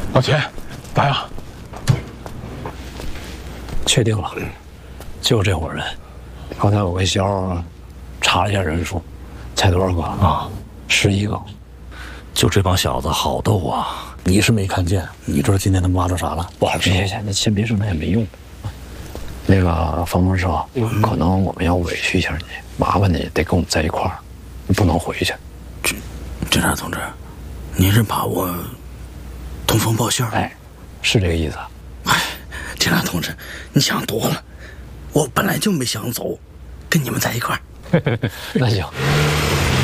老钱，咋样？ 确定了，就这伙人。刚才我跟肖查了一下人数，才多少个啊？11个。 就这帮小子好斗啊！你是没看见，你知道今天他们挖着啥了？不好说。 那先别说，那也没用。那个房东说，可能我们要委屈一下你，麻烦你得跟我们在一块儿，你不能回去。 侦察同志，您是把我通风报信？ 哎，是这个意思。 哎，侦察同志，你想多了，我本来就没想走，跟你们在一块儿。 那行。